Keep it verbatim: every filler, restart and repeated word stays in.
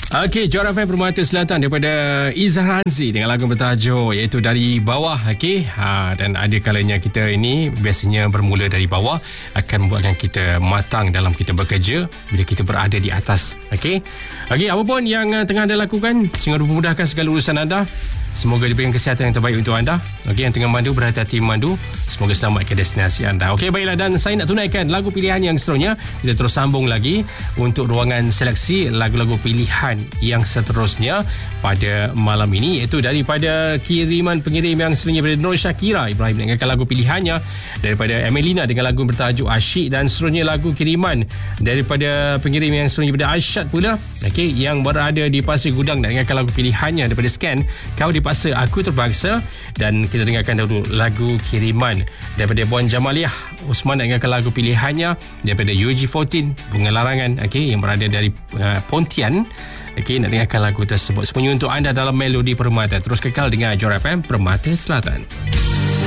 Okey, Johor F M Permata Selatan daripada Izzah Ranzi dengan lagu bertajuk iaitu Dari Bawah. Okey, ha, dan ada kalanya kita ini biasanya bermula dari bawah akan membuatkan kita matang dalam kita bekerja bila kita berada di atas. Okey. Okey, apa pun yang uh, tengah anda lakukan, semoga memudahkan segala urusan anda. Semoga diberikan kesihatan yang terbaik untuk anda. Okey, yang tengah memandu, berhati-hati memandu. Semoga selamat ke destinasi anda. Okey, baiklah, dan saya nak tunaikan lagu pilihan yang seterusnya. Kita terus sambung lagi untuk ruangan seleksi lagu-lagu pilihan yang seterusnya pada malam ini, iaitu daripada kiriman pengirim yang seterusnya daripada Nur Syakira Ibrahim dengan lagu pilihannya, daripada Emelina dengan lagu bertajuk Asyik, dan seterusnya lagu kiriman daripada pengirim yang seterusnya daripada Aisyad pula, okey, yang berada di Pasir Gudang dengan lagu pilihannya daripada Scan Kau Dipaksa Aku Terpaksa. Dan kita dengarkan dahulu lagu kiriman daripada Puan Jamaliah Osman dengan lagu pilihannya daripada U G empat belas Bunga Larangan, okey, yang berada dari uh, Pontian. Okey, nak dengarkan lagu tersebut semuanya untuk anda dalam Melodi Permata. Terus kekal dengan Johor F M Permata Selatan.